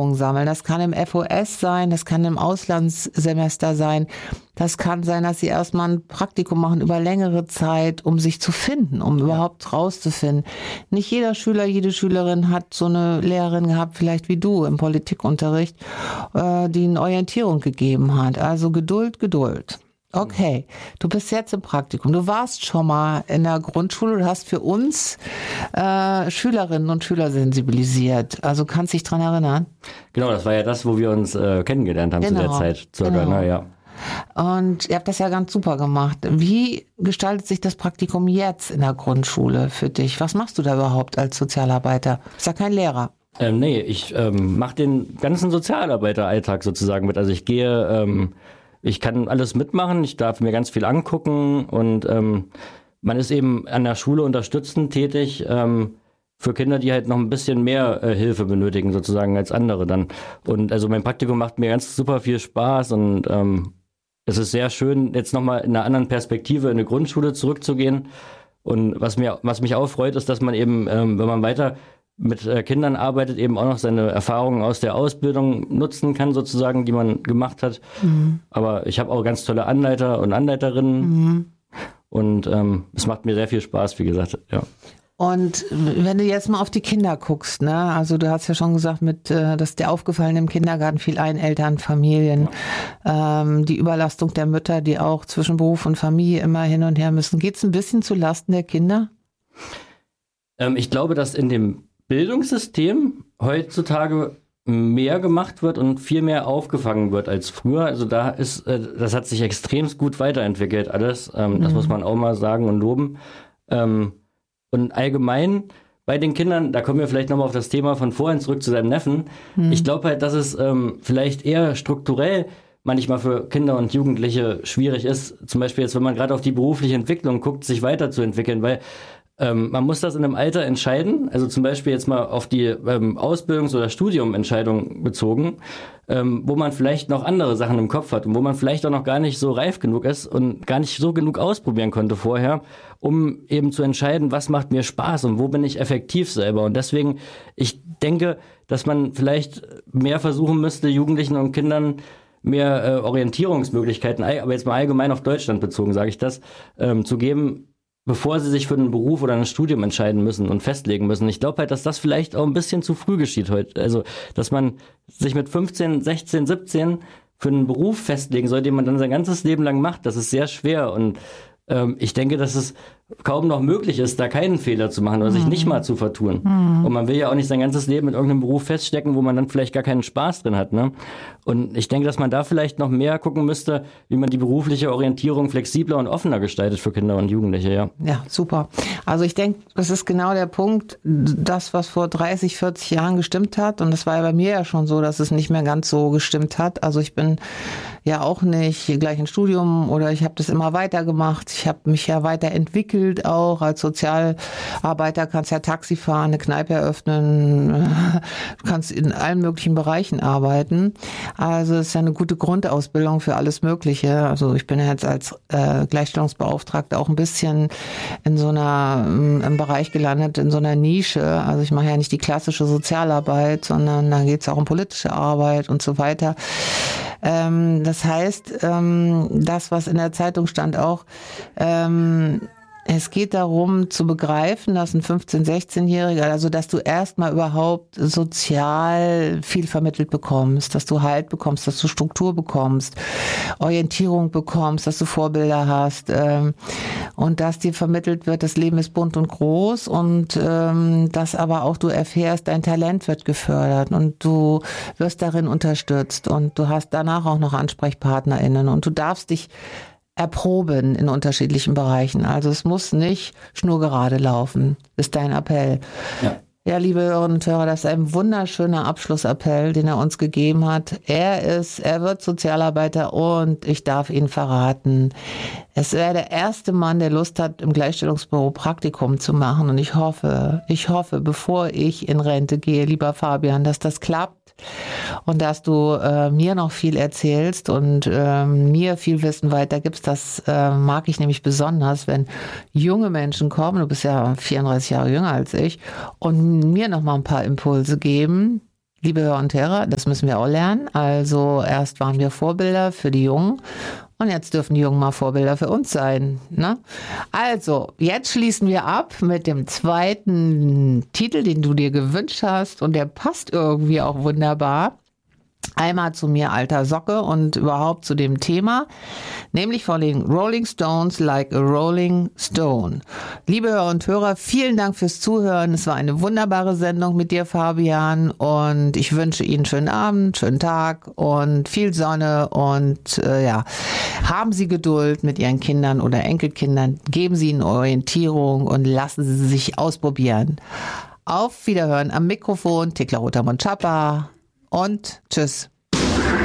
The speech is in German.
Erfahrungen sammeln. Das kann im FOS sein, das kann im Auslandssemester sein. Das kann sein, dass sie erstmal ein Praktikum machen über längere Zeit, um sich zu finden, um überhaupt rauszufinden. Nicht jeder Schüler, jede Schülerin hat so eine Lehrerin gehabt, vielleicht wie du im Politikunterricht, die eine Orientierung gegeben hat. Also Geduld, Geduld. Okay, du bist jetzt im Praktikum. Du warst schon mal in der Grundschule, du hast für uns Schülerinnen und Schüler sensibilisiert. Also kannst dich dran erinnern? Genau, das war ja das, wo wir uns kennengelernt haben zu der Zeit. Circa, ja. Und ihr habt das ja ganz super gemacht. Wie gestaltet sich das Praktikum jetzt in der Grundschule für dich? Was machst du da überhaupt als Sozialarbeiter? Du bist ja kein Lehrer. Nee, ich mache den ganzen Sozialarbeiteralltag sozusagen mit. Also ich gehe... Ich kann alles mitmachen, ich darf mir ganz viel angucken und man ist eben an der Schule unterstützend tätig für Kinder, die halt noch ein bisschen mehr Hilfe benötigen sozusagen als andere dann. Und also mein Praktikum macht mir ganz super viel Spaß und es ist sehr schön, jetzt nochmal in einer anderen Perspektive in eine Grundschule zurückzugehen. Und was mich auch freut, ist, dass man eben, wenn man weiter mit Kindern arbeitet, eben auch noch seine Erfahrungen aus der Ausbildung nutzen kann, sozusagen, die man gemacht hat. Mhm. Aber ich habe auch ganz tolle Anleiter und Anleiterinnen. Mhm. Und es macht mir sehr viel Spaß, wie gesagt, ja. Und wenn du jetzt mal auf die Kinder guckst, ne, also du hast ja schon gesagt, dass dir aufgefallen im Kindergarten viel Einelternfamilien, die Überlastung der Mütter, die auch zwischen Beruf und Familie immer hin und her müssen. Geht's ein bisschen zu Lasten der Kinder? Ich glaube, dass in dem Bildungssystem heutzutage mehr gemacht wird und viel mehr aufgefangen wird als früher. Also das hat sich extrem gut weiterentwickelt alles. Das muss man auch mal sagen und loben. Und allgemein bei den Kindern, da kommen wir vielleicht nochmal auf das Thema von vorhin zurück zu deinem Neffen. Ich glaube halt, dass es vielleicht eher strukturell manchmal für Kinder und Jugendliche schwierig ist. Zum Beispiel jetzt, wenn man gerade auf die berufliche Entwicklung guckt, sich weiterzuentwickeln, weil man muss das in einem Alter entscheiden, also zum Beispiel jetzt mal auf die Ausbildungs- oder Studiumentscheidung bezogen, wo man vielleicht noch andere Sachen im Kopf hat und wo man vielleicht auch noch gar nicht so reif genug ist und gar nicht so genug ausprobieren konnte vorher, um eben zu entscheiden, was macht mir Spaß und wo bin ich effektiv selber. Und deswegen, ich denke, dass man vielleicht mehr versuchen müsste, Jugendlichen und Kindern mehr Orientierungsmöglichkeiten, aber jetzt mal allgemein auf Deutschland bezogen, sage ich das, zu geben, bevor sie sich für einen Beruf oder ein Studium entscheiden müssen und festlegen müssen. Ich glaube halt, dass das vielleicht auch ein bisschen zu früh geschieht heute. Also, dass man sich mit 15, 16, 17 für einen Beruf festlegen soll, den man dann sein ganzes Leben lang macht. Das ist sehr schwer und ich denke, dass es kaum noch möglich ist, da keinen Fehler zu machen oder sich nicht mal zu vertun. Und man will ja auch nicht sein ganzes Leben mit irgendeinem Beruf feststecken, wo man dann vielleicht gar keinen Spaß drin hat. Ne? Und ich denke, dass man da vielleicht noch mehr gucken müsste, wie man die berufliche Orientierung flexibler und offener gestaltet für Kinder und Jugendliche. Ja, super. Also ich denke, das ist genau der Punkt, das, was vor 30, 40 Jahren gestimmt hat. Und das war ja bei mir ja schon so, dass es nicht mehr ganz so gestimmt hat. Also ich bin ja auch nicht gleich ins Studium oder ich habe das immer weitergemacht. Ich habe mich ja weiterentwickelt auch als Sozialarbeiter, kannst ja Taxi fahren, eine Kneipe eröffnen, du kannst in allen möglichen Bereichen arbeiten. Also es ist ja eine gute Grundausbildung für alles Mögliche. Also ich bin ja jetzt als Gleichstellungsbeauftragte auch ein bisschen in so im Bereich gelandet, in so einer Nische. Also ich mache ja nicht die klassische Sozialarbeit, sondern da geht es auch um politische Arbeit und so weiter. Das heißt, das, was in der Zeitung stand auch, es geht darum zu begreifen, dass ein 15-, 16-Jähriger, also dass du erstmal überhaupt sozial viel vermittelt bekommst, dass du Halt bekommst, dass du Struktur bekommst, Orientierung bekommst, dass du Vorbilder hast und dass dir vermittelt wird, das Leben ist bunt und groß und dass aber auch du erfährst, dein Talent wird gefördert und du wirst darin unterstützt und du hast danach auch noch AnsprechpartnerInnen und du darfst dich erproben in unterschiedlichen Bereichen. Also es muss nicht schnurgerade laufen, ist dein Appell. Ja, liebe Hörerinnen und Hörer, das ist ein wunderschöner Abschlussappell, den er uns gegeben hat. Er wird Sozialarbeiter und ich darf Ihnen verraten, es wäre der erste Mann, der Lust hat, im Gleichstellungsbüro Praktikum zu machen. Und ich hoffe, bevor ich in Rente gehe, lieber Fabian, dass das klappt. Und dass du mir noch viel erzählst und mir viel Wissen weitergibst, das mag ich nämlich besonders, wenn junge Menschen kommen, du bist ja 34 Jahre jünger als ich, und mir noch mal ein paar Impulse geben, liebe Hörer und Hörer, das müssen wir auch lernen. Also erst waren wir Vorbilder für die Jungen und jetzt dürfen die Jungen mal Vorbilder für uns sein. Ne? Also, jetzt schließen wir ab mit dem zweiten Titel, den du dir gewünscht hast und der passt irgendwie auch wunderbar. Einmal zu mir, alter Socke, und überhaupt zu dem Thema, nämlich von den Rolling Stones, Like a Rolling Stone. Liebe Hörer und Hörer, vielen Dank fürs Zuhören. Es war eine wunderbare Sendung mit dir, Fabian, und ich wünsche Ihnen schönen Abend, schönen Tag und viel Sonne und haben Sie Geduld mit Ihren Kindern oder Enkelkindern, geben Sie ihnen Orientierung und lassen Sie sich ausprobieren. Auf Wiederhören am Mikrofon, Tekla Rotermund-Schapper. Und tschüss.